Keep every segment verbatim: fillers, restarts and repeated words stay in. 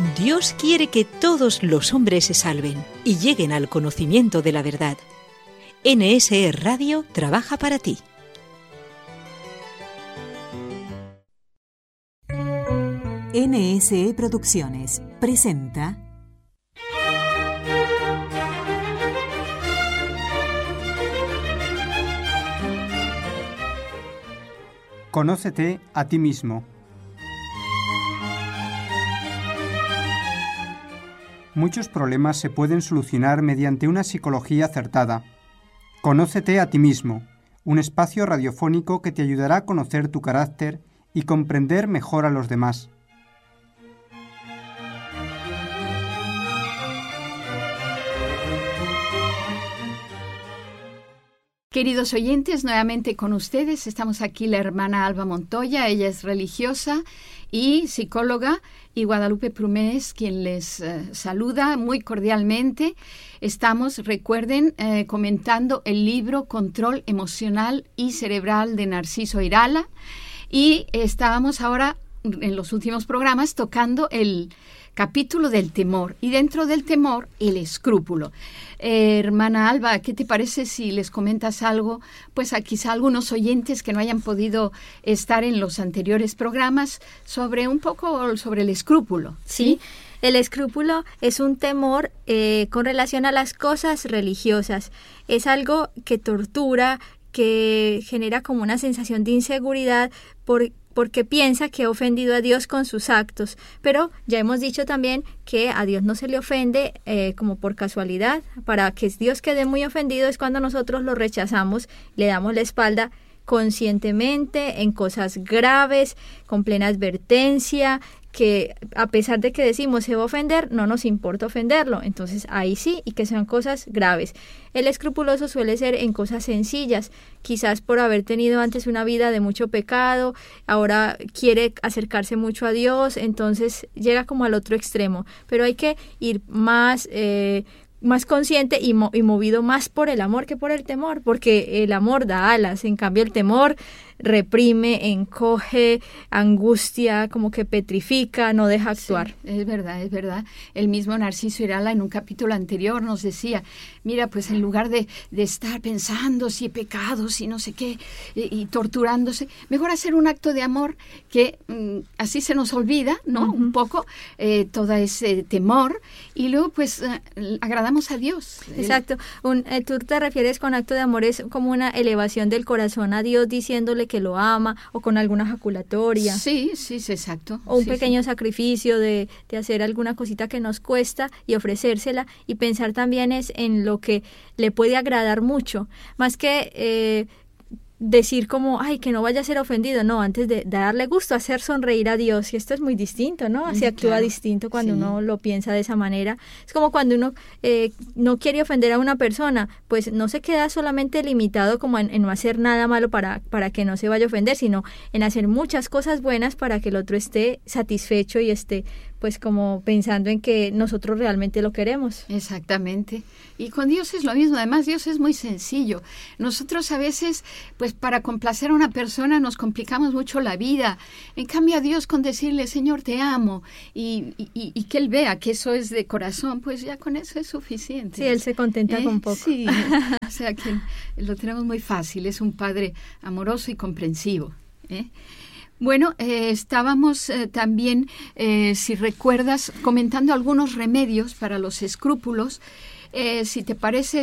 Dios quiere que todos los hombres se salven y lleguen al conocimiento de la verdad. N S E Radio trabaja para ti. N S E Producciones presenta Conócete a ti mismo. Muchos problemas se pueden solucionar mediante una psicología acertada. Conócete a ti mismo, un espacio radiofónico que te ayudará a conocer tu carácter y comprender mejor a los demás. Queridos oyentes, nuevamente con ustedes estamos aquí la hermana Alba Montoya, ella es religiosa y psicóloga, y Guadalupe Prumés, quien les eh, saluda muy cordialmente. Estamos, recuerden, eh, comentando el libro Control Emocional y Cerebral de Narciso Irala, y estábamos ahora en los últimos programas tocando el capítulo del temor, y dentro del temor el escrúpulo. Eh, hermana Alba, ¿qué te parece si les comentas algo, pues a quizá algunos oyentes que no hayan podido estar en los anteriores programas, sobre un poco sobre el escrúpulo? Sí, ¿sí? El escrúpulo es un temor eh, con relación a las cosas religiosas. Es algo que tortura, que genera como una sensación de inseguridad por porque piensa que ha ofendido a Dios con sus actos. Pero ya hemos dicho también que a Dios no se le ofende eh, como por casualidad. Para que Dios quede muy ofendido es cuando nosotros lo rechazamos, le damos la espalda conscientemente en cosas graves, con plena advertencia, que a pesar de que decimos se va a ofender, no nos importa ofenderlo. Entonces ahí sí, y que sean cosas graves. El escrupuloso suele ser en cosas sencillas, quizás por haber tenido antes una vida de mucho pecado, ahora quiere acercarse mucho a Dios, entonces llega como al otro extremo. Pero hay que ir más eh, más consciente y, mo- y movido más por el amor que por el temor, porque el amor da alas, en cambio el temor reprime, encoge, angustia, como que petrifica, no deja actuar. Sí, es verdad, es verdad. El mismo Narciso Irala en un capítulo anterior nos decía, mira, pues en lugar de, de estar pensando si he pecado, si no sé qué, y, y torturándose, mejor hacer un acto de amor que mm, así se nos olvida, ¿no? Uh-huh. Un poco eh, todo ese temor, y luego pues eh, agradamos a Dios. Exacto. Un, eh, tú te refieres con acto de amor, es como una elevación del corazón a Dios diciéndole que lo ama, o con alguna jaculatoria. Sí, sí, sí, exacto. O un sí, pequeño sí. sacrificio de, de hacer alguna cosita que nos cuesta y ofrecérsela, y pensar también es en lo que le puede agradar mucho, más que eh, decir como, ay, que no vaya a ser ofendido, no, antes de, de darle gusto, hacer sonreír a Dios, y esto es muy distinto, ¿no? Se actúa claro. distinto cuando sí. uno lo piensa de esa manera. Es como cuando uno eh, no quiere ofender a una persona, pues no se queda solamente limitado como en, en no hacer nada malo para, para que no se vaya a ofender, sino en hacer muchas cosas buenas para que el otro esté satisfecho y esté pues como pensando en que nosotros realmente lo queremos. Exactamente. Y con Dios es lo mismo. Además, Dios es muy sencillo. Nosotros a veces, pues para complacer a una persona nos complicamos mucho la vida. En cambio, a Dios con decirle, Señor, te amo, y, y, y que Él vea que eso es de corazón, pues ya con eso es suficiente. Sí, Él se contenta ¿Eh? con poco. Sí, o sea que lo tenemos muy fácil. Es un Padre amoroso y comprensivo, ¿eh? Bueno, eh, estábamos eh, también, eh, si recuerdas, comentando algunos remedios para los escrúpulos. Eh, si te parece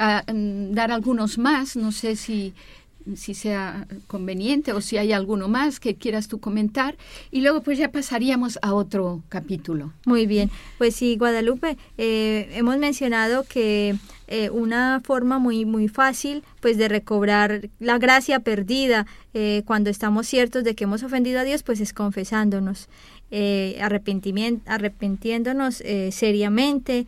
uh, dar algunos más, no sé si, si sea conveniente o si hay alguno más que quieras tú comentar. Y luego pues ya pasaríamos a otro capítulo. Muy bien, pues sí, Guadalupe, eh, hemos mencionado que Eh, una forma muy muy fácil pues de recobrar la gracia perdida eh, cuando estamos ciertos de que hemos ofendido a Dios, pues es confesándonos, eh, arrepentimiento, arrepintiéndonos eh, seriamente,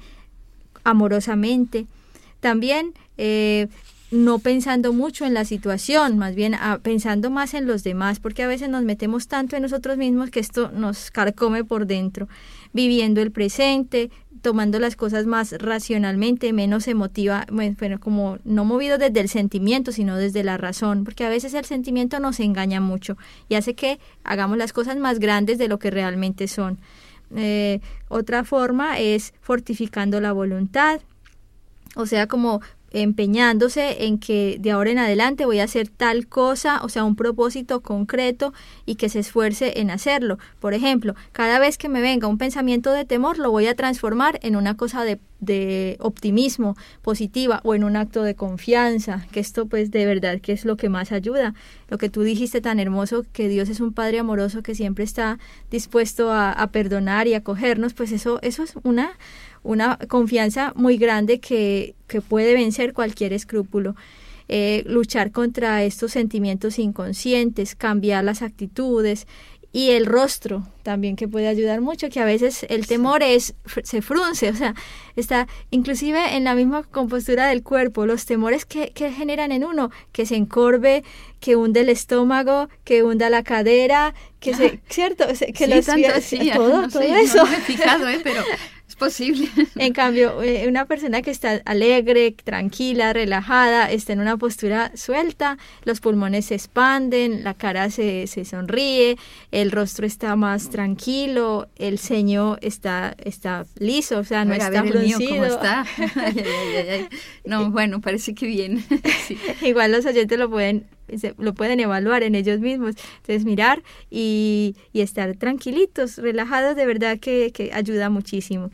amorosamente. También eh, no pensando mucho en la situación, más bien a, pensando más en los demás, porque a veces nos metemos tanto en nosotros mismos que esto nos carcome por dentro, viviendo el presente, tomando las cosas más racionalmente, menos emotiva, bueno, como no movido desde el sentimiento, sino desde la razón, porque a veces el sentimiento nos engaña mucho y hace que hagamos las cosas más grandes de lo que realmente son. Eh, otra forma es fortificando la voluntad, o sea, como empeñándose en que de ahora en adelante voy a hacer tal cosa, o sea, un propósito concreto y que se esfuerce en hacerlo. Por ejemplo, cada vez que me venga un pensamiento de temor, lo voy a transformar en una cosa de, de optimismo positiva o en un acto de confianza, que esto pues de verdad que es lo que más ayuda. Lo que tú dijiste tan hermoso, que Dios es un Padre amoroso que siempre está dispuesto a, a perdonar y acogernos, pues eso, eso es una... una confianza muy grande que, que puede vencer cualquier escrúpulo. Eh, luchar contra estos sentimientos inconscientes, cambiar las actitudes y el rostro también, que puede ayudar mucho, que a veces el temor es se frunce, o sea, está inclusive en la misma compostura del cuerpo, los temores que, que generan en uno, que se encorve, que hunde el estómago, que hunda la cadera, que ah, se, ¿cierto? Que sí, los tanto así, todo, no todo sé, eso. No me he fijado, ¿eh? Pero es posible. En cambio, una persona que está alegre, tranquila, relajada, está en una postura suelta, los pulmones se expanden, la cara se, se sonríe, el rostro está más tranquilo, el ceño está, está liso, o sea, no está fruncido. A ver el mío, ¿cómo está? Ay, ay, ay, ay. No, bueno, parece que bien. Sí. Igual los oyentes lo pueden lo pueden evaluar en ellos mismos. Entonces mirar y, y estar tranquilitos, relajados, de verdad que, que ayuda muchísimo.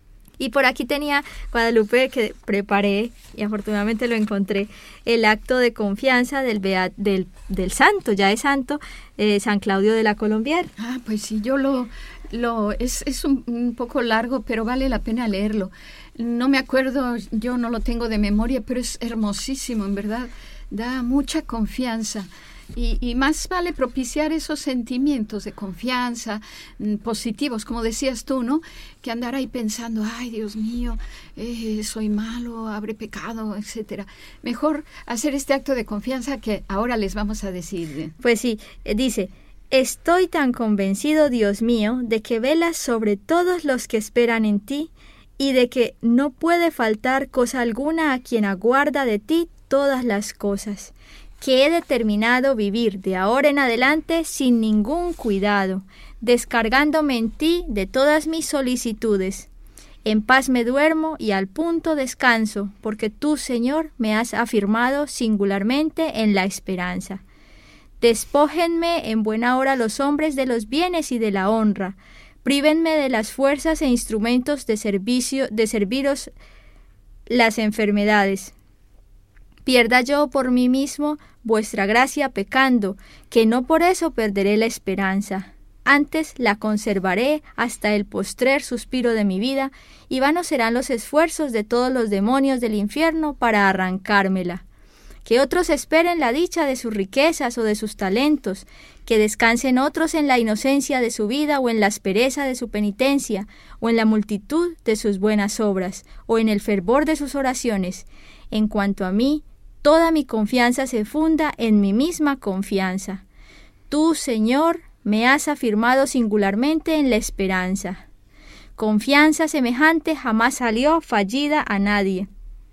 Y por aquí tenía, Guadalupe, que preparé y afortunadamente lo encontré, el acto de confianza del beat, del, del santo, ya es santo, eh, San Claudio de la Colombière. Ah, pues sí, yo lo... lo es es un, un poco largo, pero vale la pena leerlo. No me acuerdo, yo no lo tengo de memoria, pero es hermosísimo, en verdad. Da mucha confianza. Y, y más vale propiciar esos sentimientos de confianza mm, positivos, como decías tú, ¿no? Que andar ahí pensando, ay, Dios mío, eh, soy malo, habré pecado, etcétera. Mejor hacer este acto de confianza que ahora les vamos a decir. Pues sí, eh, dice: estoy tan convencido, Dios mío, de que velas sobre todos los que esperan en ti y de que no puede faltar cosa alguna a quien aguarda de ti todas las cosas, que he determinado vivir de ahora en adelante sin ningún cuidado, descargándome en ti de todas mis solicitudes. En paz me duermo y al punto descanso, porque tú, Señor, me has afirmado singularmente en la esperanza. Despójenme en buena hora los hombres de los bienes y de la honra, prívenme de las fuerzas e instrumentos de servicio, de serviros las enfermedades. Pierda yo por mí mismo vuestra gracia pecando, que no por eso perderé la esperanza. Antes la conservaré hasta el postrer suspiro de mi vida, y vanos serán los esfuerzos de todos los demonios del infierno para arrancármela. Que otros esperen la dicha de sus riquezas o de sus talentos, que descansen otros en la inocencia de su vida o en la aspereza de su penitencia, o en la multitud de sus buenas obras, o en el fervor de sus oraciones. En cuanto a mí, toda mi confianza se funda en mi misma confianza. Tú, Señor, me has afirmado singularmente en la esperanza. Confianza semejante jamás salió fallida a nadie.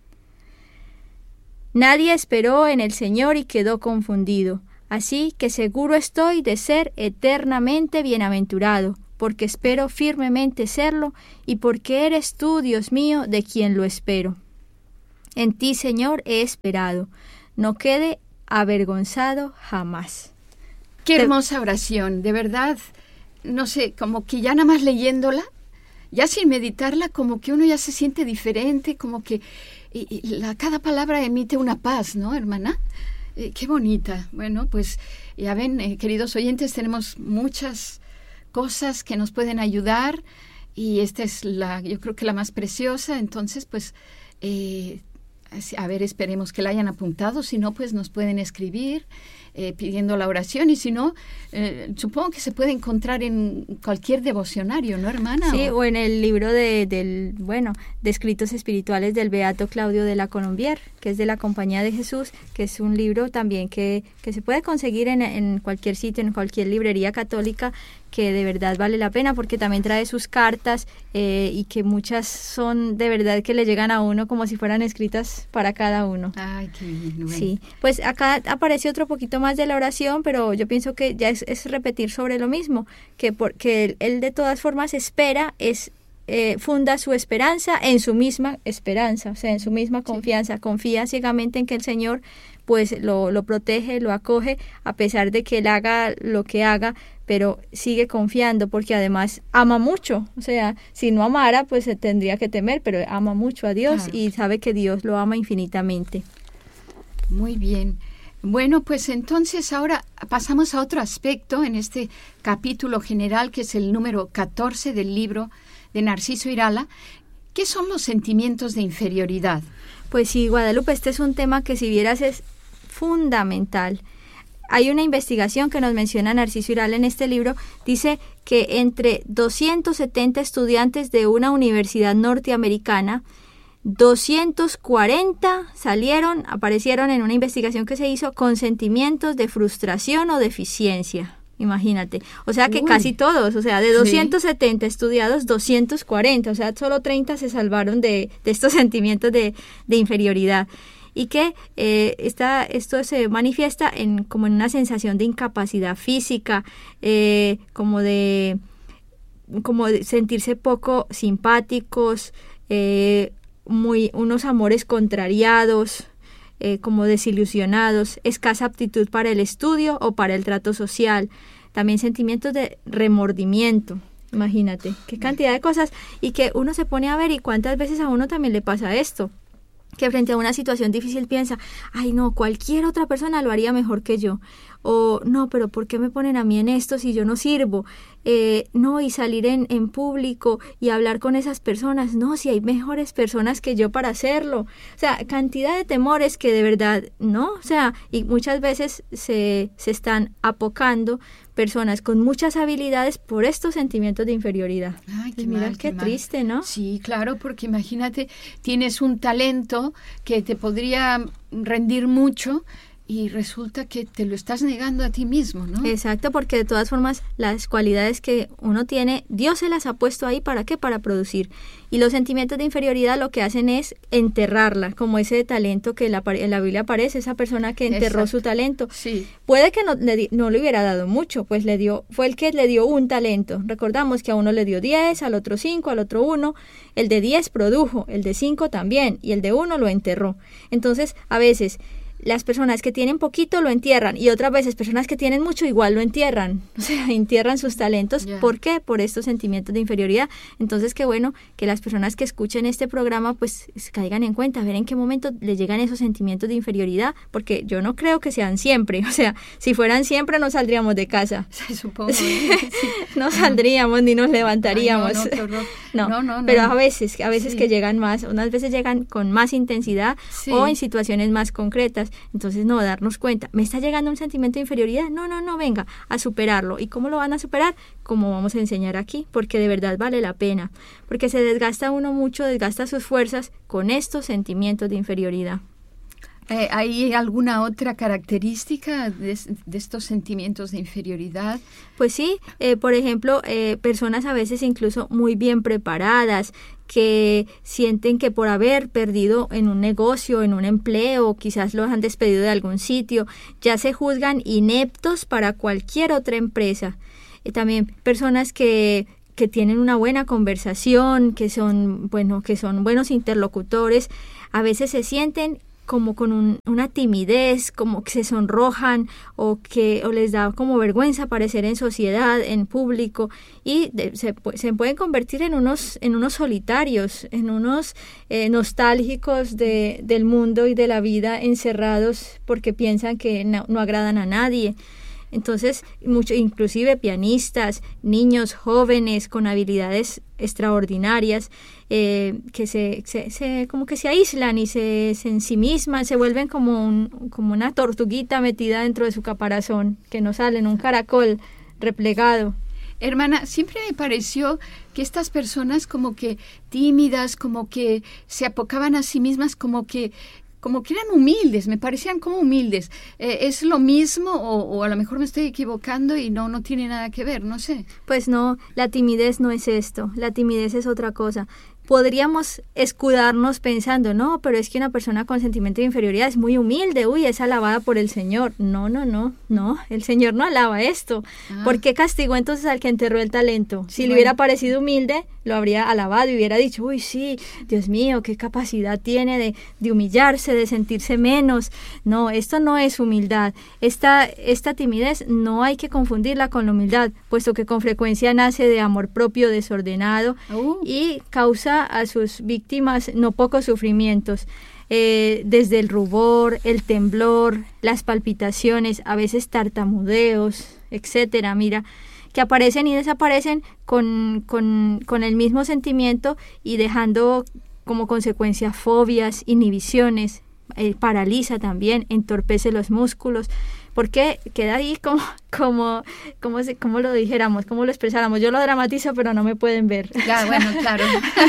Nadie esperó en el Señor y quedó confundido. Así que seguro estoy de ser eternamente bienaventurado, porque espero firmemente serlo y porque eres tú, Dios mío, de quien lo espero. En ti, Señor, he esperado. No quede avergonzado jamás. Qué hermosa oración, de verdad. No sé, como que ya nada más leyéndola, ya sin meditarla, como que uno ya se siente diferente, como que y, y la, cada palabra emite una paz, ¿no, hermana? Eh, qué bonita. Bueno, pues ya ven, eh, queridos oyentes, tenemos muchas cosas que nos pueden ayudar y esta es la, yo creo que la más preciosa. Entonces, pues... Eh, a ver, esperemos que la hayan apuntado, si no, pues nos pueden escribir eh, pidiendo la oración y si no, eh, supongo que se puede encontrar en cualquier devocionario, ¿no, hermana? Sí, o, o en el libro de, del, bueno, de escritos espirituales del Beato Claudio de la Colombière, que es de la Compañía de Jesús, que es un libro también que, que se puede conseguir en, en cualquier sitio, en cualquier librería católica, que de verdad vale la pena porque también trae sus cartas eh, y que muchas son de verdad que le llegan a uno como si fueran escritas para cada uno. Ay, qué bien. Bueno. Sí, pues acá aparece otro poquito más de la oración, pero yo pienso que ya es, es repetir sobre lo mismo, que porque él, él de todas formas espera, es eh, funda su esperanza en su misma esperanza, o sea, en su misma confianza, sí. Confía ciegamente en que el Señor pues lo, lo protege, lo acoge, a pesar de que él haga lo que haga, pero sigue confiando porque además ama mucho, o sea, si no amara pues se tendría que temer, pero ama mucho a Dios, claro. Y sabe que Dios lo ama infinitamente. Muy bien. Bueno, pues entonces ahora pasamos a otro aspecto en este capítulo general, que es el número catorce del libro de Narciso Irala. ¿Qué son los sentimientos de inferioridad? Pues sí, Guadalupe, este es un tema que si vieras es fundamental. Hay una investigación que nos menciona Narciso Irala en este libro, dice que entre doscientos setenta estudiantes de una universidad norteamericana, doscientos cuarenta salieron, aparecieron en una investigación que se hizo con sentimientos de frustración o deficiencia. Imagínate, o sea que Uy. casi todos, o sea, de doscientos setenta sí. estudiados, doscientos cuarenta, o sea, solo treinta se salvaron de, de estos sentimientos de, de inferioridad. Y que eh, esta, esto se manifiesta en como en una sensación de incapacidad física, eh, como de como de sentirse poco simpáticos, eh, muy unos amores contrariados, eh, como desilusionados, escasa aptitud para el estudio o para el trato social, también sentimientos de remordimiento. Imagínate, qué cantidad de cosas, y que uno se pone a ver y cuántas veces a uno también le pasa esto, que frente a una situación difícil piensa, ay no, cualquier otra persona lo haría mejor que yo, o no, pero ¿por qué me ponen a mí en esto si yo no sirvo? Eh, no, y salir en, en público y hablar con esas personas, no, si hay mejores personas que yo para hacerlo, o sea, cantidad de temores que de verdad, no, o sea, y muchas veces se, se están apocando personas con muchas habilidades por estos sentimientos de inferioridad. Ay, qué y mira mal, qué, qué triste, mal. ¿no? Sí, claro, porque imagínate, tienes un talento que te podría rendir mucho y resulta que te lo estás negando a ti mismo, ¿no? Exacto, porque de todas formas las cualidades que uno tiene, Dios se las ha puesto ahí, ¿para qué? Para producir. Y los sentimientos de inferioridad lo que hacen es enterrarla, como ese talento que la, en la Biblia aparece, esa persona que enterró Exacto. su talento. Sí. Puede que no le, no le hubiera dado mucho, pues le dio, fue el que le dio un talento. Recordamos que a uno le dio diez, al otro cinco, al otro uno. El de diez produjo, el de cinco también, y el de uno lo enterró. Entonces, a veces las personas que tienen poquito lo entierran y otras veces personas que tienen mucho igual lo entierran, o sea, entierran sus talentos. Yeah. ¿Por qué? Por estos sentimientos de inferioridad. Entonces, qué bueno que las personas que escuchen este programa pues caigan en cuenta, a ver en qué momento les llegan esos sentimientos de inferioridad, porque yo no creo que sean siempre, o sea, si fueran siempre no saldríamos de casa. Sí, supongo. Sí. No saldríamos ni nos levantaríamos. Ay, no, no, no, no, no, no, pero no. a veces, a veces Sí. que llegan más, unas veces llegan con más intensidad Sí. o en situaciones más concretas. Entonces, no, darnos cuenta, ¿me está llegando un sentimiento de inferioridad? No, no, no, venga, a superarlo. ¿Y cómo lo van a superar? Como vamos a enseñar aquí, porque de verdad vale la pena, porque se desgasta uno mucho, desgasta sus fuerzas con estos sentimientos de inferioridad. Eh, ¿Hay alguna otra característica de, de estos sentimientos de inferioridad? Pues sí, eh, por ejemplo, eh, personas a veces incluso muy bien preparadas, que sienten que por haber perdido en un negocio, en un empleo, quizás los han despedido de algún sitio, ya se juzgan ineptos para cualquier otra empresa. Y también personas que que tienen una buena conversación, que son, bueno, que son buenos interlocutores, a veces se sienten como con un, una timidez, como que se sonrojan o que o les da como vergüenza aparecer en sociedad, en público, y de, se, se pueden convertir en unos en unos solitarios, en unos eh, nostálgicos de, del mundo y de la vida, encerrados porque piensan que no, no agradan a nadie. Entonces, mucho, inclusive pianistas, niños jóvenes con habilidades extraordinarias, eh, que se, se, se como que se aíslan y se, se ensimisman, se vuelven como un, como una tortuguita metida dentro de su caparazón, que no salen, un caracol replegado. Hermana, siempre me pareció que estas personas como que tímidas, como que se apocaban a sí mismas, como que como que eran humildes, me parecían como humildes. Eh, ¿Es lo mismo o, o a lo mejor me estoy equivocando y no, no tiene nada que ver? No sé. Pues no, la timidez no es esto, la timidez es otra cosa. podríamos escudarnos pensando, no, pero es que una persona con sentimiento de inferioridad es muy humilde, uy, es alabada por el Señor. No, no, no, no, el Señor no alaba esto. Ah. ¿Por qué castigó entonces al que enterró el talento? Si bueno. le hubiera parecido humilde, lo habría alabado y hubiera dicho, uy, sí, Dios mío, qué capacidad tiene de, de humillarse, de sentirse menos. No, esto no es humildad. Esta, esta timidez no hay que confundirla con la humildad, puesto que con frecuencia nace de amor propio desordenado uh. y causa a sus víctimas no pocos sufrimientos, eh, desde el rubor, el temblor, las palpitaciones, a veces tartamudeos, etcétera. Mira, que aparecen y desaparecen con, con, con el mismo sentimiento y dejando como consecuencia fobias, inhibiciones, eh, paraliza también, entorpece los músculos, porque queda ahí como, como, como, se, como lo dijéramos, como lo expresáramos. Yo lo dramatizo, pero no me pueden ver. Ya, bueno, claro.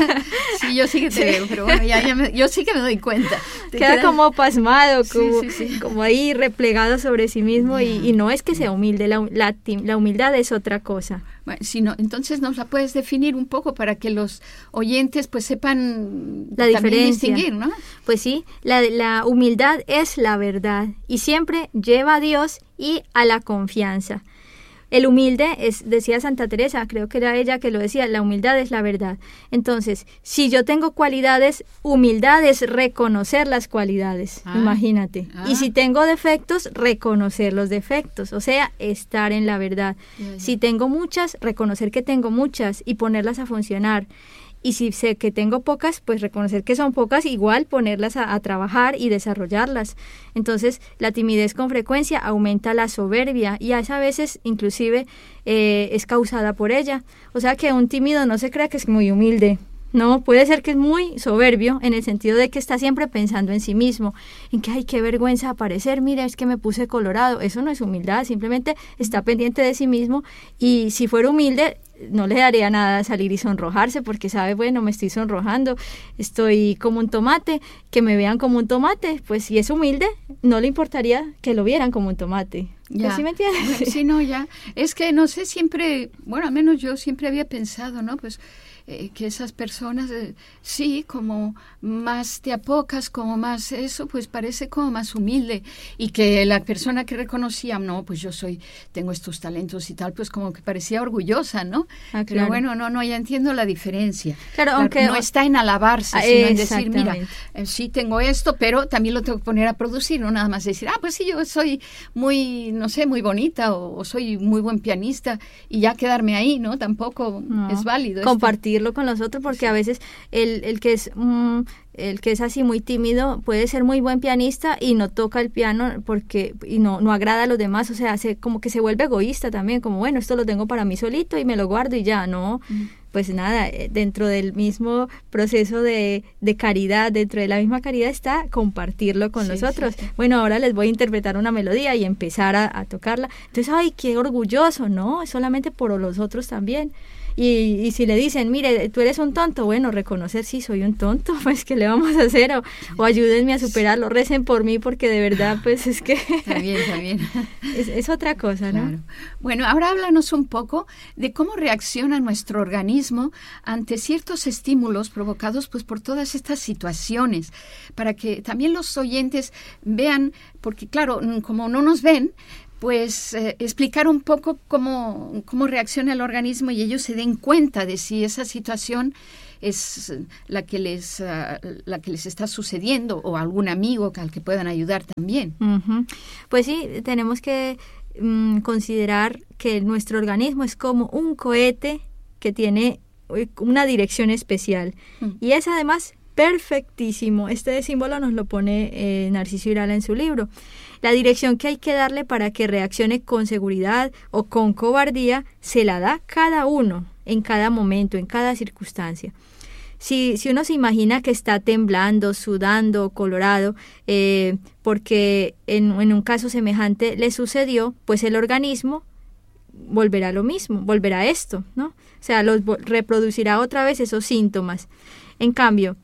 Sí, yo sí que te sí. veo, pero bueno, ya, ya me, yo sí que me doy cuenta. Queda, queda como pasmado, como, sí, sí, sí. como ahí replegado sobre sí mismo y, y no es que sea humilde, la, la, la humildad es otra cosa. Bueno, si no, entonces nos la puedes definir un poco para que los oyentes pues sepan la diferencia, distinguir, ¿no? Pues sí, la, la humildad es la verdad y siempre lleva a Dios y a la confianza. El humilde es, decía Santa Teresa, creo que era ella que lo decía, la humildad es la verdad. Entonces, si yo tengo cualidades, humildad es reconocer las cualidades, ah, imagínate. Ah. Y si tengo defectos, reconocer los defectos, o sea, estar en la verdad. Yeah, yeah. Si tengo muchas, reconocer que tengo muchas y ponerlas a funcionar. Y si sé que tengo pocas, pues reconocer que son pocas, igual ponerlas a, a trabajar y desarrollarlas. Entonces, la timidez con frecuencia aumenta la soberbia y a veces inclusive eh, es causada por ella. O sea que un tímido no se crea que es muy humilde. No, puede ser que es muy soberbio en el sentido de que está siempre pensando en sí mismo, en que ay, qué vergüenza aparecer, mira, es que me puse colorado. Eso no es humildad, simplemente está pendiente de sí mismo y si fuera humilde no le daría nada salir y sonrojarse porque sabe, bueno, me estoy sonrojando, estoy como un tomate, que me vean como un tomate, pues si es humilde, no le importaría que lo vieran como un tomate. Ya. ¿Sí me entiendes? Bueno, sí, no, ya. Es que no sé, siempre, bueno, al menos yo siempre había pensado, ¿no? Pues eh, que esas personas, eh, sí, como más te apocas, como más eso, pues parece como más humilde. Y que la persona que reconocía, no, pues yo soy, tengo estos talentos y tal, pues como que parecía orgullosa, ¿no? Ah, claro. Pero bueno, no, no, ya entiendo la diferencia. Claro, aunque no está en alabarse, sino en decir, mira, eh, sí tengo esto, pero también lo tengo que poner a producir, no nada más decir, ah, pues sí, yo soy muy, no sé, muy bonita o, o soy muy buen pianista y ya quedarme ahí, ¿no? Tampoco no. es válido. Compartirlo esto. con los otros porque sí. a veces el, el que es... Mm, el que es así muy tímido puede ser muy buen pianista y no toca el piano porque y no no agrada a los demás, o sea, hace como que se vuelve egoísta también, como bueno, esto lo tengo para mí solito y me lo guardo y ya, no, mm. pues nada, dentro del mismo proceso de, de caridad, dentro de la misma caridad está compartirlo con sí, los otros. Sí, sí. Bueno, ahora les voy a interpretar una melodía y empezar a, a tocarla. Entonces, ay, qué orgulloso, no, es solamente por los otros también. Y, y si le dicen, mire, tú eres un tonto, bueno, reconocer, sí, soy un tonto, pues, ¿qué le vamos a hacer? O, o ayúdenme a superarlo, recen por mí, porque de verdad, pues, es que... Está bien, está bien. Es, es otra cosa, ¿no? Claro. Bueno, ahora háblanos un poco de cómo reacciona nuestro organismo ante ciertos estímulos provocados, pues, por todas estas situaciones, para que también los oyentes vean, porque, claro, como no nos ven, pues eh, explicar un poco cómo, cómo reacciona el organismo y ellos se den cuenta de si esa situación es la que les, uh, la que les está sucediendo o algún amigo al que puedan ayudar también. Uh-huh. Pues sí, tenemos que um, considerar que nuestro organismo es como un cohete que tiene una dirección especial uh-huh. y es además perfectísimo. Este símbolo nos lo pone eh, Narciso Irala en su libro. La dirección que hay que darle para que reaccione con seguridad o con cobardía se la da cada uno en cada momento, en cada circunstancia. Si, si uno se imagina que está temblando, sudando, colorado, eh, porque en, en un caso semejante le sucedió, pues el organismo volverá a lo mismo, volverá a esto, ¿no? O sea, los, reproducirá otra vez esos síntomas. En cambio,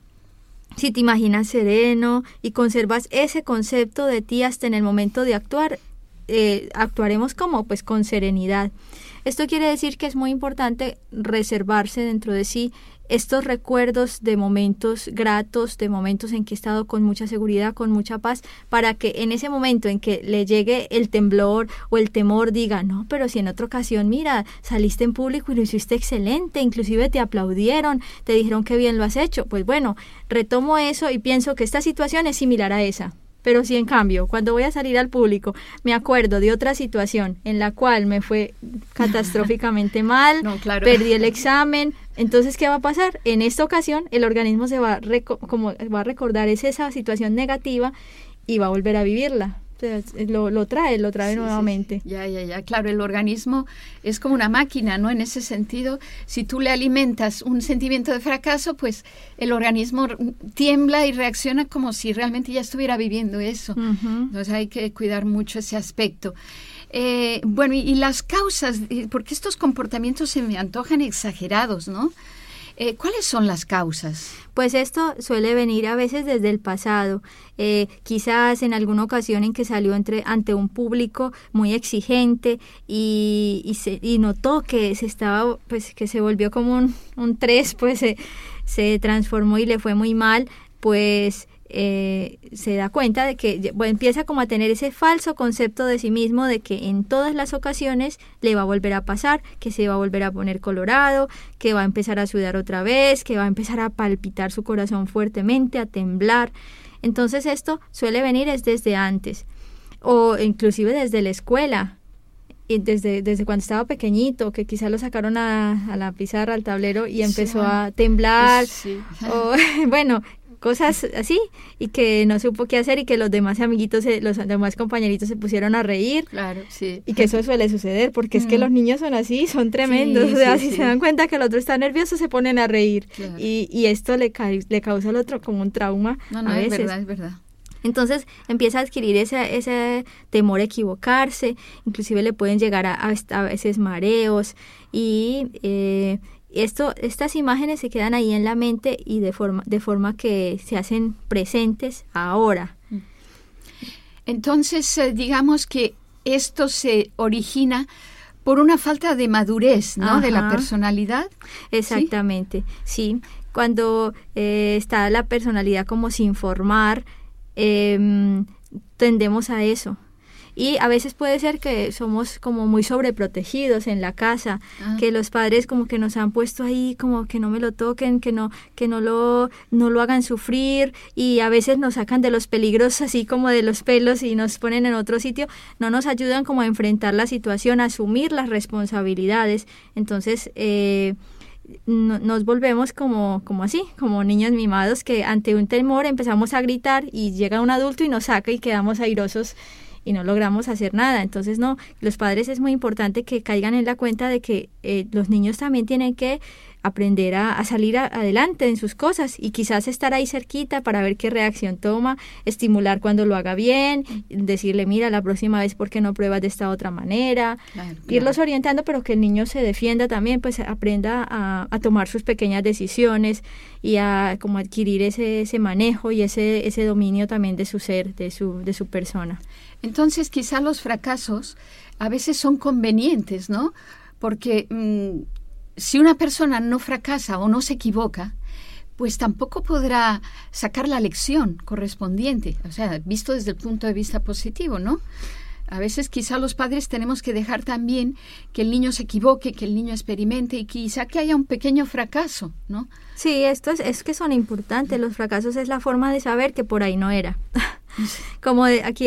si te imaginas sereno y conservas ese concepto de ti hasta en el momento de actuar, eh, actuaremos como pues con serenidad. Esto quiere decir que es muy importante reservarse dentro de sí estos recuerdos de momentos gratos, de momentos en que he estado con mucha seguridad, con mucha paz, para que en ese momento en que le llegue el temblor o el temor diga, no, pero si en otra ocasión, mira, saliste en público y lo hiciste excelente, inclusive te aplaudieron, te dijeron que bien lo has hecho. Pues bueno, retomo eso y pienso que esta situación es similar a esa. Pero si en cambio, cuando voy a salir al público, me acuerdo de otra situación en la cual me fue catastróficamente mal, no, claro. Perdí el examen, entonces, ¿qué va a pasar? En esta ocasión, el organismo se va a, reco- como va a recordar es esa situación negativa y va a volver a vivirla. O sea, lo, lo trae, lo trae sí, nuevamente. Sí, sí. Ya, ya, ya. Claro, el organismo es como una máquina, ¿no? En ese sentido, si tú le alimentas un sentimiento de fracaso, pues el organismo tiembla y reacciona como si realmente ya estuviera viviendo eso. Uh-huh. Entonces hay que cuidar mucho ese aspecto. Eh, bueno, y, y las causas, porque estos comportamientos se me antojan exagerados, ¿no? Eh, ¿Cuáles son las causas? Pues esto suele venir a veces desde el pasado, eh, quizás en alguna ocasión en que salió entre, ante un público muy exigente y, y, se, y notó que se estaba, pues que se volvió como un, un tres, pues se, se transformó y le fue muy mal, pues Eh, se da cuenta de que bueno, empieza como a tener ese falso concepto de sí mismo de que en todas las ocasiones le va a volver a pasar, que se va a volver a poner colorado, que va a empezar a sudar otra vez, que va a empezar a palpitar su corazón fuertemente, a temblar. Entonces esto suele venir es desde antes o inclusive desde la escuela. Y desde, desde cuando estaba pequeñito, que quizás lo sacaron a, a la pizarra, al tablero y empezó sí, a temblar. Sí. O, bueno, cosas así, y que no supo qué hacer y que los demás amiguitos, se, los demás compañeritos se pusieron a reír. Claro, sí. Y que eso suele suceder, porque es mm. que los niños son así, son tremendos. Sí, o sea, sí, si sí. se dan cuenta que el otro está nervioso, se ponen a reír. Claro. Y, y esto le, ca- le causa al otro como un trauma no, no, a veces. Es verdad, es verdad. Entonces empieza a adquirir ese, ese temor a equivocarse, inclusive le pueden llegar a, a, a veces mareos y eh, esto, estas imágenes se quedan ahí en la mente y de forma, de forma que se hacen presentes ahora. Entonces, eh, digamos que esto se origina por una falta de madurez, ¿no? Ajá. De la personalidad. Exactamente, sí. sí. Cuando eh, está la personalidad como sin formar, Eh, tendemos a eso y a veces puede ser que somos como muy sobreprotegidos en la casa, ah. que los padres como que nos han puesto ahí como que no me lo toquen, que no que no lo no lo hagan sufrir y a veces nos sacan de los peligros así como de los pelos y nos ponen en otro sitio, no nos ayudan como a enfrentar la situación, a asumir las responsabilidades. Entonces eh, nos volvemos como, como así, como niños mimados que ante un temor empezamos a gritar y llega un adulto y nos saca y quedamos airosos y no logramos hacer nada. Entonces no, los padres es muy importante que caigan en la cuenta de que eh, los niños también tienen que aprender a, a salir a, adelante en sus cosas y quizás estar ahí cerquita para ver qué reacción toma, estimular cuando lo haga bien, decirle mira la próxima vez por qué no pruebas de esta otra manera, claro, claro. irlos orientando, pero que el niño se defienda también, pues aprenda a, a tomar sus pequeñas decisiones y a como adquirir ese, ese manejo y ese, ese dominio también de su ser, de su, de su persona. Entonces quizá los fracasos a veces son convenientes, ¿no? Porque mmm, si una persona no fracasa o no se equivoca, pues tampoco podrá sacar la lección correspondiente, o sea, visto desde el punto de vista positivo, ¿no? A veces quizá los padres tenemos que dejar también que el niño se equivoque, que el niño experimente y quizá que haya un pequeño fracaso, ¿no? Sí, esto es, es que son importantes, los fracasos es la forma de saber que por ahí no era. Como de, aquí